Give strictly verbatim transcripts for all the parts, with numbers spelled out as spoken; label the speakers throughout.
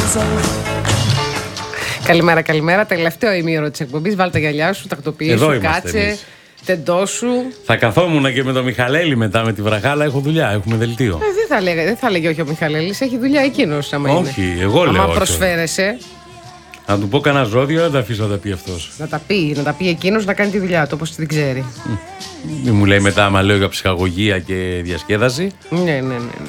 Speaker 1: Καλημέρα, καλημέρα. Τελευταίο ημίωρο της εκπομπής. Βάλτε τα γυαλιά σου, τακτοποιήσου, κάτσε, εμείς. Τεντώσου.
Speaker 2: Θα καθόμουν και με τον Μιχαλέλη μετά με τη βραχάλα. Έχω δουλειά, έχουμε δελτίο.
Speaker 1: Ε, δεν, θα έλεγε, δεν θα έλεγε όχι ο Μιχαλέλης, έχει δουλειά εκείνος. Άμα
Speaker 2: όχι,
Speaker 1: είναι.
Speaker 2: εγώ λέω.
Speaker 1: Άμα προσφέρεσαι.
Speaker 2: Να του πω κανένα ζώδιο, δεν τα αφήσω να τα πει αυτός.
Speaker 1: Να τα πει, να τα πει εκείνος να κάνει τη δουλειά του όπως την ξέρει.
Speaker 2: Μην μου λέει μετά, άμα λέω για ψυχαγωγία και διασκέδαση.
Speaker 1: Ναι, ναι, ναι. ναι.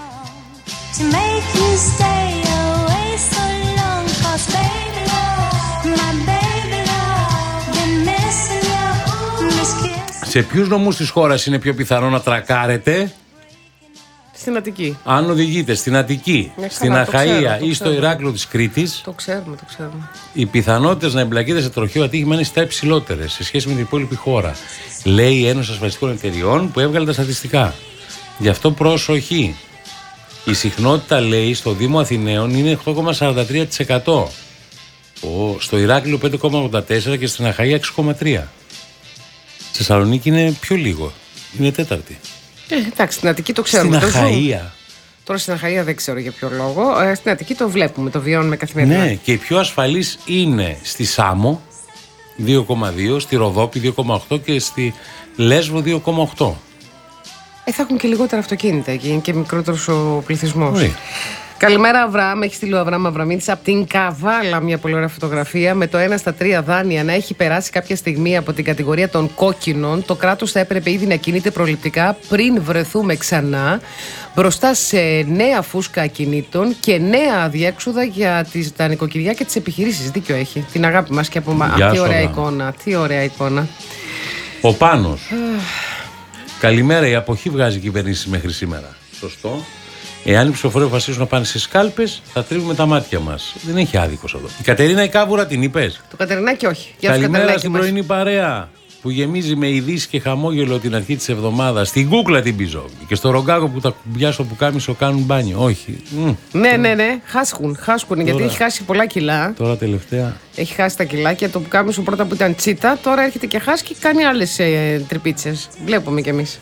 Speaker 2: Σε ποιους νομούς της χώρας είναι πιο πιθανό να τρακάρετε?
Speaker 1: Στην Αττική.
Speaker 2: Αν οδηγείτε στην Αττική,
Speaker 1: ναι,
Speaker 2: στην
Speaker 1: καλά,
Speaker 2: Αχαΐα ή στο
Speaker 1: ξέρουμε.
Speaker 2: Ηράκλειο της Κρήτης,
Speaker 1: το ξέρουμε, το ξέρουμε.
Speaker 2: Οι πιθανότητες να εμπλακείτε σε τροχαίο ατύχημα είναι στα υψηλότερες σε σχέση με την υπόλοιπη χώρα. Λέει η Ένωση Ασφαλιστικών Εταιριών που έβγαλε τα στατιστικά. Γι' αυτό προσοχή. Η συχνότητα, λέει, στο Δήμο Αθηναίων είναι οκτώ κόμμα σαράντα τρία τοις εκατό. Στο Ηράκλειο πέντε κόμμα ογδόντα τέσσερα και στην Αχαΐα έξι κόμμα τρία. Στη Θεσσαλονίκη είναι πιο λίγο. Είναι τέταρτη.
Speaker 1: Ε, εντάξει, στην Αττική το ξέρουμε.
Speaker 2: Στην Αχαΐα.
Speaker 1: Τώρα στην Αχαΐα δεν ξέρω για ποιο λόγο. Ε, στην Αττική το βλέπουμε, το βιώνουμε καθημερινά.
Speaker 2: Ναι, και η πιο ασφαλής είναι στη Σάμο δύο κόμμα δύο, στη Ροδόπη δύο κόμμα οκτώ και στη Λέσβο δύο κόμμα οκτώ.
Speaker 1: Ε, θα έχουν και λιγότερα αυτοκίνητα και είναι και μικρότερος ο πληθυσμός.
Speaker 2: Oui.
Speaker 1: Καλημέρα, Αβραάμ. Έχει στείλει ο Αβραάμ Αβραμίδης από την Καβάλα μια πολύ ωραία φωτογραφία με το ένα στα τρία δάνεια να έχει περάσει κάποια στιγμή από την κατηγορία των κόκκινων. Το κράτος θα έπρεπε ήδη να κινείται προληπτικά πριν βρεθούμε ξανά μπροστά σε νέα φούσκα ακινήτων και νέα αδιέξοδα για τις, τα νοικοκυριά και τις επιχειρήσεις. Δίκιο έχει. Την αγάπη μας και από μα... Τι ωραία εικόνα. Τι ωραία εικόνα.
Speaker 2: Ο Πάνος. Καλημέρα. Η αποχή βγάζει κυβερνήσεις μέχρι σήμερα. Σωστό. Εάν οι ψηφοφόροι αποφασίσουν να πάνε στις κάλπες, θα τρίβουμε τα μάτια μας. Δεν έχει άδικος εδώ. Η Κατερίνα η Κάβουρα την είπες?
Speaker 1: Το Κατερινάκι όχι.
Speaker 2: Καλημέρα στην πρωινή παρέα που γεμίζει με ειδήσεις και χαμόγελο την αρχή της εβδομάδας. Στην κούκλα την πίζο. Και στο ρογκάκο που τα κουμπιά στο πουκάμισο κάνουν μπάνιο. Όχι. Mm.
Speaker 1: Ναι, ναι, ναι. Χάσκουν. Χάσκουν τώρα, γιατί έχει χάσει πολλά κιλά.
Speaker 2: Τώρα τελευταία.
Speaker 1: Έχει χάσει τα κιλάκια. Το πουκάμισο πρώτα που ήταν τσίτα, τώρα έρχεται και χάσει και κάνει άλλες ε, τρυπίτσες. Βλέπουμε κι εμείς.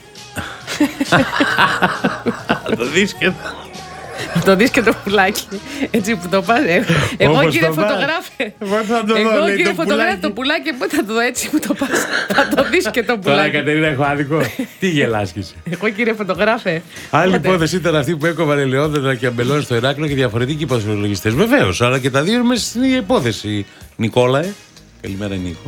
Speaker 2: Το δεις και
Speaker 1: το δεις και το πουλάκι. Έτσι που το πας. Εγώ κύριε φωτογράφε. Εγώ κύριε φωτογράφε το πουλάκι που θα το δω έτσι που το πας. Θα το δεις και το πουλάκι.
Speaker 2: Τώρα Κατερίνα έχω άδικο. Τι γελάσκησε.
Speaker 1: Εγώ κύριε φωτογράφε.
Speaker 2: Άλλη υπόθεση ήταν αυτή που έκοβαν ελαιόδεντρα και αμπελώνε στο Ηράκλειο και διαφορετικοί παθολογιστές. Βεβαίως, αλλά και τα δύο μέσα στην ίδια υπόθεση. Νικόλαε. Καλημέρα Νίκο.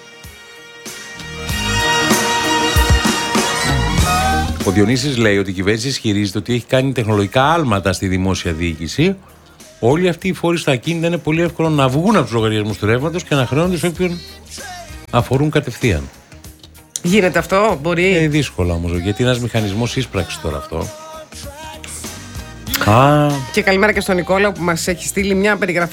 Speaker 2: Ο Διονύσης λέει ότι η κυβέρνηση ισχυρίζεται ότι έχει κάνει τεχνολογικά άλματα στη δημόσια διοίκηση. Όλοι αυτοί οι φορείς στα ακίνητα είναι πολύ εύκολο να βγουν από τους λογαριασμούς του ρεύματος και να χρεώνονται σε όποιον αφορούν κατευθείαν.
Speaker 1: Γίνεται αυτό, μπορεί.
Speaker 2: Ε, δύσκολα όμως, γιατί είναι ένας μηχανισμός ίσπραξης τώρα αυτό. Α.
Speaker 1: Και καλημέρα και στον Νικόλα που μας έχει στείλει μια περιγραφή